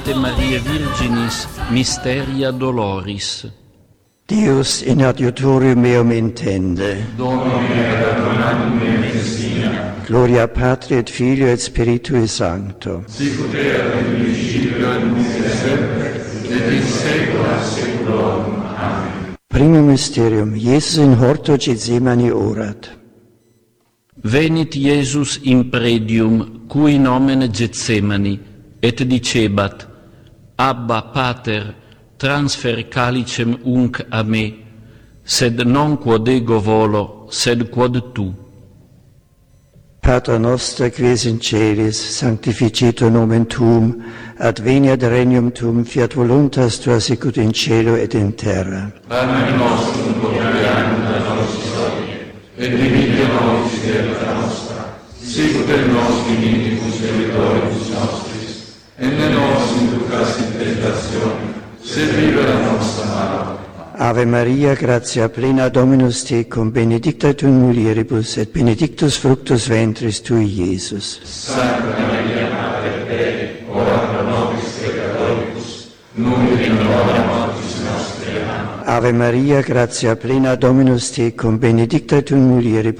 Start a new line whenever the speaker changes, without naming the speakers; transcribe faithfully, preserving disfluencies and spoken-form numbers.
Maria Virginis Mysteria Doloris.
Deus in adiutorium meum intende.
Donum et donum me festina.
Gloria Patri et Filio et Spiritui Sancto.
Sicut erat in principio et nunc et semper et in saecula saeculorum. Amen.
Primum mysterium, Iesus in horto Gethsemane orat.
Venit Iesus in predium, cui nomen Gethsemani, et dicebat: Abba, Pater, transfer calicem unc a me, sed non quod ego volo, sed quod tu.
Pater noster, qui es in celis, sanctificetur nomen tuum, adveniat regnum tuum, fiat voluntas tua sicut in cielo et in terra.
Panem nostrum quotidianum da nobis hodie, et dimitte nobis debita nostra, sicut et nos dimittimus debitoribus nostris, et ne nos inducas in tentationem, sed libera nos a malo.
Ave Maria, gratia plena, Dominus tecum, benedicta tu in mulieribus, et benedictus fructus ventris tui, Iesus.
Sancta Maria, Mater Dei, ora pro nobis peccatoribus, nunc et in hora mortis nostre. Amen.
Ave Maria, gratia plena, Dominus tecum, benedicta tu in mulieribus,